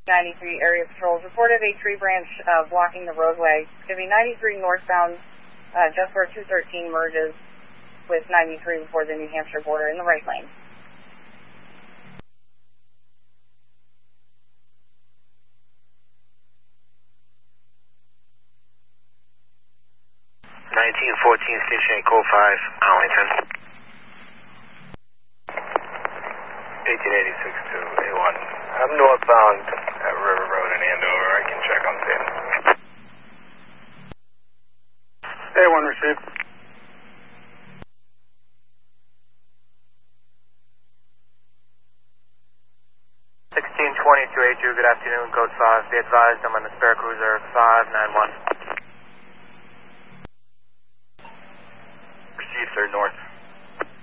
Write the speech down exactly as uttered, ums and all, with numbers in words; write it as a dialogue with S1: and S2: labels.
S1: ninety-three area patrols reported a tree branch uh, blocking the roadway. It's going to be ninety-three northbound, uh, just where two thirteen merges with ninety-three before the New Hampshire border in the right lane.
S2: nineteen fourteen, station eight, code five, Arlington. eighteen eighty-six to A one. I'm northbound at River Road in Andover. I can check on data. A one received.
S3: sixteen twenty to A two, good afternoon, code five. Be advised, I'm on the spare cruiser five nine one.
S2: Received, sir, north.